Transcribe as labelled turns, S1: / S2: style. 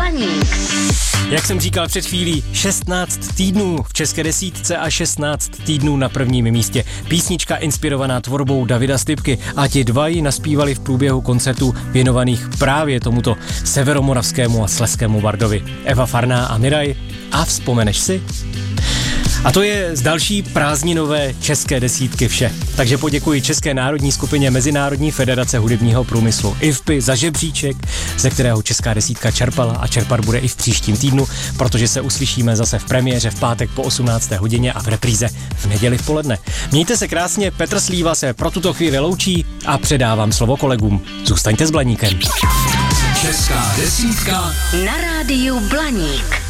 S1: Blaník.
S2: Jak jsem říkal před chvílí, 16 týdnů v české desítce a 16 týdnů na prvním místě. Písnička inspirovaná tvorbou Davida Stipky a ti dva ji naspívali v průběhu koncertů věnovaných právě tomuto severomoravskému a slezskému bardovi. Eva Farná a Miraj. A vzpomeneš si? A to je z další prázdninové české desítky vše. Takže poděkuji České národní skupině Mezinárodní federace hudebního průmyslu IFPI za žebříček, ze kterého česká desítka čerpala a čerpat bude i v příštím týdnu, protože se uslyšíme zase v premiéře v pátek po 18. hodině a v repríze v neděli v poledne. Mějte se krásně, Petr Slíva se pro tuto chvíli loučí a předávám slovo kolegům. Zůstaňte s Blaníkem.
S3: Česká desítka
S1: Na rádiu Blaník.